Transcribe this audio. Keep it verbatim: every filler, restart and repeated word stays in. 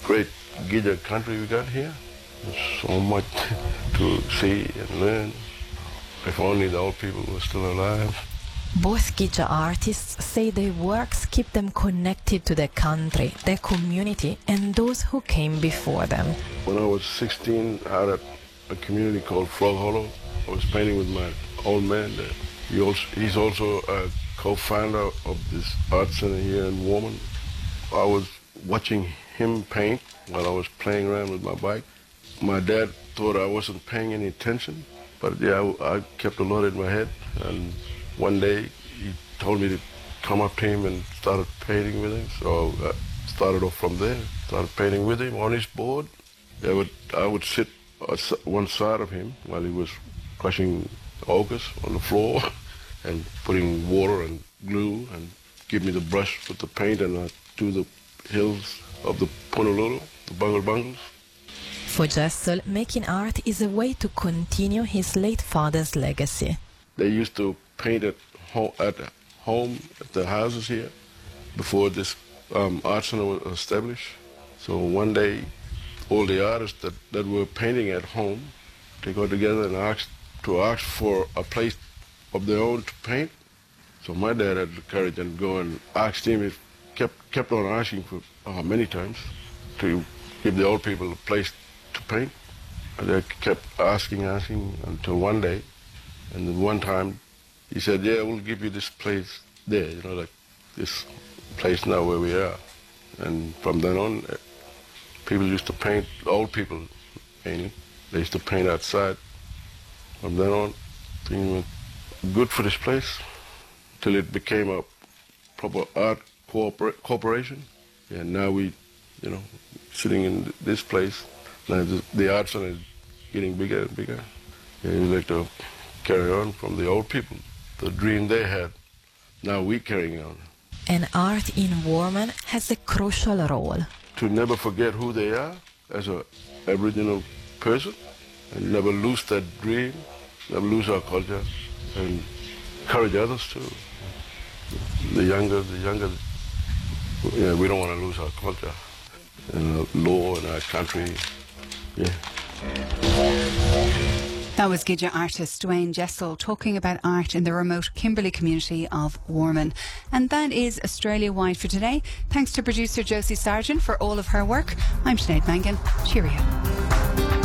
great Gija country we got here. There's so much to see and learn. If only the old people were still alive. Both Gija artists say their works keep them connected to their country, their community, and those who came before them. When I was sixteen, I had a, a community called Frog Hollow. I was painting with my old man there. He also, he's also a co-founder of this art center here in Warman. I was watching him paint while I was playing around with my bike. My dad thought I wasn't paying any attention, but yeah, I, I kept a lot in my head. And one day he told me to come up to him and started painting with him. So I started off from there, started painting with him on his board. I would, I would sit on one side of him while he was crushing ochres on the floor and putting water and glue and give me the brush with the paint, and I'd do the hills of the Honolulu, the bungle bungles. For Jessel, making art is a way to continue his late father's legacy. They used to paint at home, at home at the houses here before this um, art center was established. So one day, all the artists that, that were painting at home, they got together and asked to ask for a place of their own to paint. So my dad had the courage and go and asked him. He kept kept on asking for uh, many times to give the old people a place to paint. And they kept asking, asking until one day, and then one time he said, "Yeah, we'll give you this place there, you know, like this place now where we are." And from then on, people used to paint, old people painting. They used to paint outside. From then on, things went good for this place till it became a proper art corpora corporation. And now we, you know, sitting in this place, now the, the art center is getting bigger and bigger. And we like to carry on from the old people, the dream they had. Now we're carrying on. And art in Warman has a crucial role. To never forget who they are as an Aboriginal person, and never lose that dream, never lose our culture, and encourage others too. The younger, the younger, yeah, we don't want to lose our culture and our law and our country, yeah. That was Gija artist Dwayne Jessel talking about art in the remote Kimberley community of Warman. And that is Australia-wide for today. Thanks to producer Josie Sargent for all of her work. I'm Sinead Mangan. Cheerio.